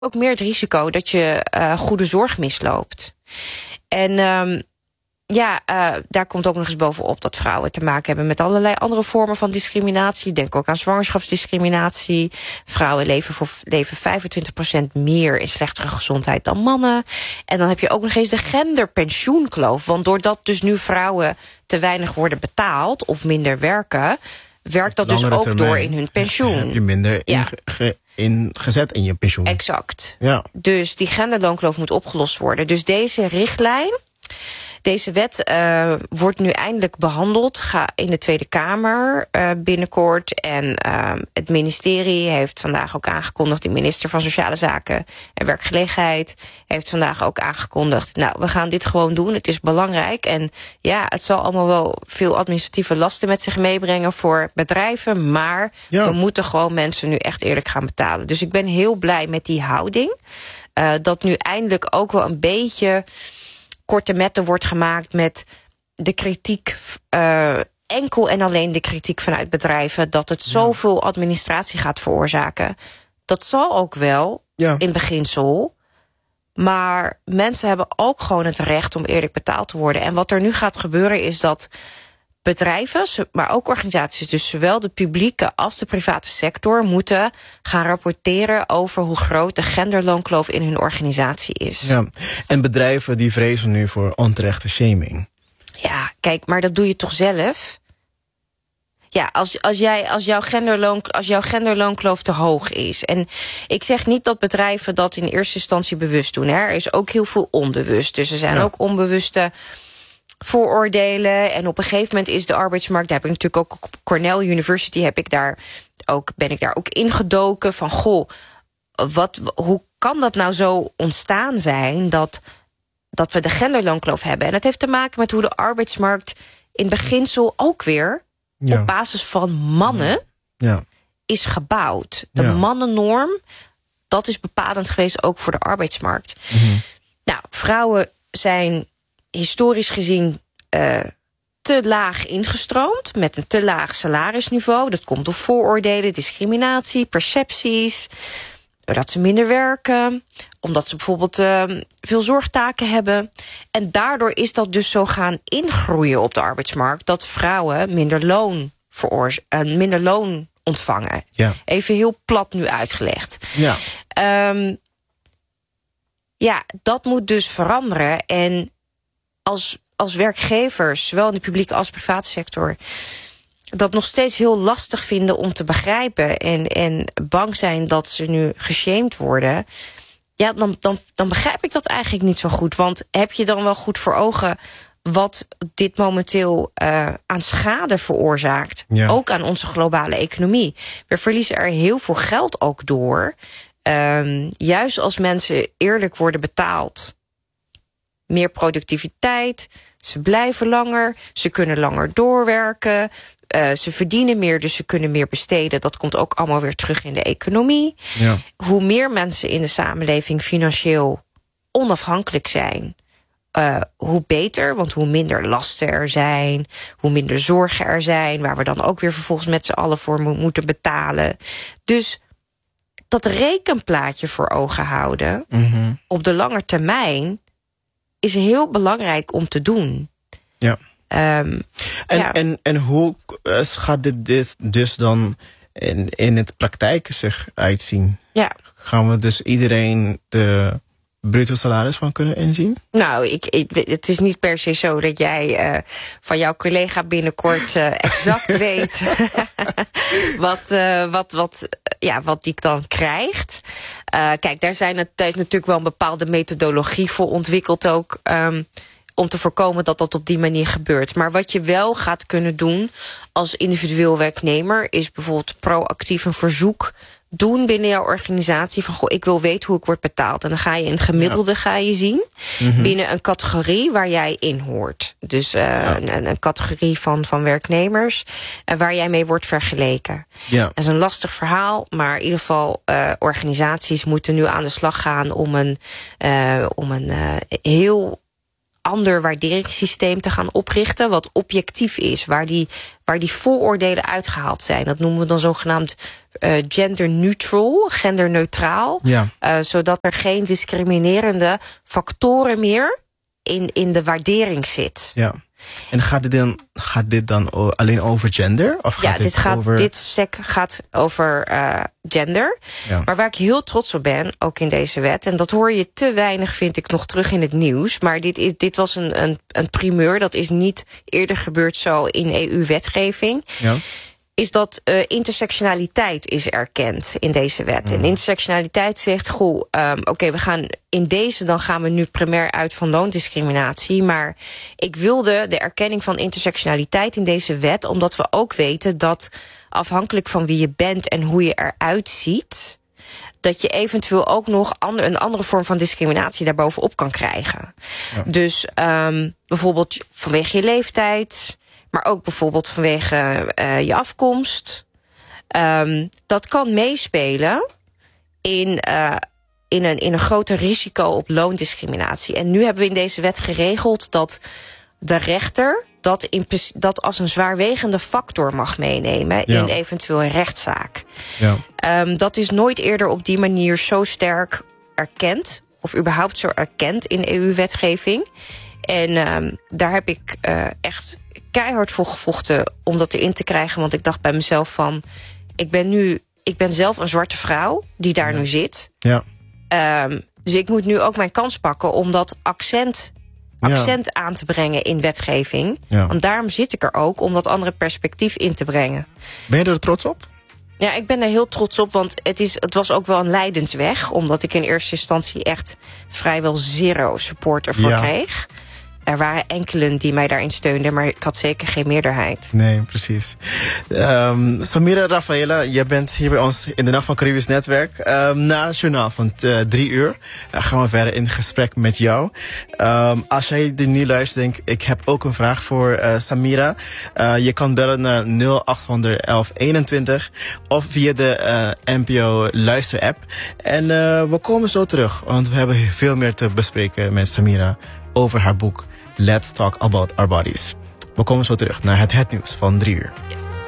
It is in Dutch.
ook meer het risico dat je goede zorg misloopt. En daar komt ook nog eens bovenop dat vrouwen te maken hebben met allerlei andere vormen van discriminatie. Denk ook aan zwangerschapsdiscriminatie. Vrouwen leven 25% meer in slechtere gezondheid dan mannen. En dan heb je ook nog eens de genderpensioenkloof. Want doordat dus nu vrouwen te weinig worden betaald of minder werken, werkt dat dus ook door in hun pensioen. Heb je minder ingezet in je pensioen. Exact. Ja. Dus die genderloonkloof moet opgelost worden. Dus deze richtlijn, deze wet wordt nu eindelijk behandeld in de Tweede Kamer binnenkort. En het ministerie heeft vandaag ook aangekondigd, de minister van Sociale Zaken en Werkgelegenheid heeft vandaag ook aangekondigd, nou, we gaan dit gewoon doen, het is belangrijk. En ja, het zal allemaal wel veel administratieve lasten met zich meebrengen voor bedrijven, maar we moeten gewoon mensen nu echt eerlijk gaan betalen. Dus ik ben heel blij met die houding. Dat nu eindelijk ook wel een beetje korte metten wordt gemaakt met de kritiek, enkel en alleen de kritiek vanuit bedrijven, dat het zoveel administratie gaat veroorzaken. Dat zal ook wel, in beginsel. Maar mensen hebben ook gewoon het recht om eerlijk betaald te worden. En wat er nu gaat gebeuren is dat bedrijven, maar ook organisaties, dus zowel de publieke als de private sector, moeten gaan rapporteren over hoe groot de genderloonkloof in hun organisatie is. Ja. En bedrijven die vrezen nu voor onterechte shaming. Ja, kijk, maar dat doe je toch zelf? Ja, als jouw genderloonkloof te hoog is. En ik zeg niet dat bedrijven dat in eerste instantie bewust doen. Hè. Er is ook heel veel onbewust. Dus er zijn ook onbewuste vooroordelen. En op een gegeven moment is de arbeidsmarkt, daar heb ik natuurlijk ook op Cornell University ben ik daar ook ingedoken van, goh, hoe kan dat nou zo ontstaan zijn dat we de genderloonkloof hebben? En dat heeft te maken met hoe de arbeidsmarkt in beginsel ook weer op basis van mannen is gebouwd. De mannennorm, dat is bepalend geweest ook voor de arbeidsmarkt. Mm-hmm. Nou, vrouwen zijn historisch gezien te laag ingestroomd, met een te laag salarisniveau. Dat komt door vooroordelen, discriminatie, percepties, doordat ze minder werken, omdat ze bijvoorbeeld veel zorgtaken hebben. En daardoor is dat dus zo gaan ingroeien op de arbeidsmarkt, dat vrouwen minder loon ontvangen. Ja. Even heel plat nu uitgelegd. Ja. Dat moet dus veranderen. En als werkgevers, zowel in de publieke als private sector, dat nog steeds heel lastig vinden om te begrijpen en bang zijn dat ze nu geshamed worden, ja, dan begrijp ik dat eigenlijk niet zo goed. Want heb je dan wel goed voor ogen wat dit momenteel aan schade veroorzaakt? Ja. Ook aan onze globale economie. We verliezen er heel veel geld ook door. Juist als mensen eerlijk worden betaald, meer productiviteit, ze blijven langer, ze kunnen langer doorwerken, ze verdienen meer, dus ze kunnen meer besteden. Dat komt ook allemaal weer terug in de economie. Ja. Hoe meer mensen in de samenleving financieel onafhankelijk zijn, hoe beter, want hoe minder lasten er zijn, hoe minder zorgen er zijn, waar we dan ook weer vervolgens met z'n allen voor moeten betalen. Dus dat rekenplaatje voor ogen houden, op de lange termijn, is heel belangrijk om te doen. Ja. En hoe gaat dit dus dan in het praktijk zich uitzien? Ja. Gaan we dus iedereen de bruto salaris van kunnen inzien? Nou, het is niet per se zo dat jij van jouw collega binnenkort exact weet wat die dan krijgt. Kijk, daar is natuurlijk wel een bepaalde methodologie voor ontwikkeld ook, om te voorkomen dat dat op die manier gebeurt. Maar wat je wel gaat kunnen doen als individueel werknemer is bijvoorbeeld proactief een verzoek doen binnen jouw organisatie van, goh, ik wil weten hoe ik word betaald. En dan ga je een gemiddelde zien binnen een categorie waar jij in hoort. Dus een categorie van werknemers waar jij mee wordt vergeleken. Ja. Dat is een lastig verhaal, maar in ieder geval organisaties moeten nu aan de slag gaan om een heel ander waarderingssysteem te gaan oprichten, wat objectief is, waar die vooroordelen uitgehaald zijn. Dat noemen we dan zogenaamd genderneutraal. Ja. Zodat er geen discriminerende factoren meer in de waardering zit. Ja. En gaat dit dan alleen over gender? Of dit sec gaat over gender. Ja. Maar waar ik heel trots op ben, ook in deze wet, en dat hoor je te weinig, vind ik, nog terug in het nieuws. Maar dit was een primeur, dat is niet eerder gebeurd zo in EU-wetgeving. Ja. Is dat intersectionaliteit is erkend in deze wet. En intersectionaliteit zegt, oké, we gaan in deze, dan gaan we nu primair uit van loondiscriminatie. Maar ik wilde de erkenning van intersectionaliteit in deze wet, omdat we ook weten dat afhankelijk van wie je bent en hoe je eruit ziet, dat je eventueel ook nog een andere vorm van discriminatie daarbovenop kan krijgen. Ja. Dus bijvoorbeeld vanwege je leeftijd, maar ook bijvoorbeeld vanwege je afkomst. Dat kan meespelen in een groter risico op loondiscriminatie. En nu hebben we in deze wet geregeld dat de rechter dat als een zwaarwegende factor mag meenemen in eventueel een rechtszaak. Ja. Dat is nooit eerder op die manier zo sterk erkend, of überhaupt zo erkend in EU-wetgeving. En daar heb ik echt keihard voor gevochten om dat erin te krijgen. Want ik dacht bij mezelf van, ik ben zelf een zwarte vrouw die daar nu zit. Ja. Dus ik moet nu ook mijn kans pakken om dat accent aan te brengen in wetgeving. Ja. Want daarom zit ik er ook, om dat andere perspectief in te brengen. Ben je er trots op? Ja, ik ben er heel trots op, want het was ook wel een lijdensweg. Omdat ik in eerste instantie echt vrijwel zero support ervoor kreeg. Er waren enkelen die mij daarin steunden, maar ik had zeker geen meerderheid. Nee, precies. Samira Rafaela, jij bent hier bij ons in de Nacht van Caribisch Netwerk. Na het journaal van 3 uur gaan we verder in gesprek met jou. Als jij er nu luistert, denk ik heb ook een vraag voor Samira. Je kan bellen naar 0800 1121 of via de NPO Luister-app. En we komen zo terug, want we hebben veel meer te bespreken met Samira over haar boek Let's Talk About Our Bodies. We komen zo terug naar het nieuws van 3 uur. Yes.